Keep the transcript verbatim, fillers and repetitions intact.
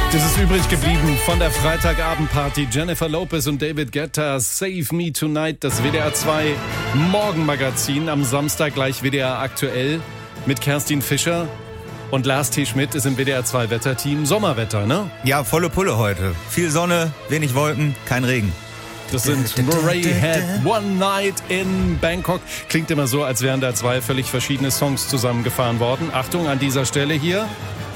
Das ist übrig geblieben von der Freitagabendparty. Jennifer Lopez und David Guetta, Save Me Tonight, das W D R zwei Morgenmagazin. Am Samstag gleich W D R aktuell mit Kerstin Fischer und Lars T. Schmidt ist im W D R zwei Wetterteam. Sommerwetter, ne? Ja, volle Pulle heute. Viel Sonne, wenig Wolken, kein Regen. Das sind Murray Head, One Night in Bangkok. Klingt immer so, als wären da zwei völlig verschiedene Songs zusammengefahren worden. Achtung, an dieser Stelle hier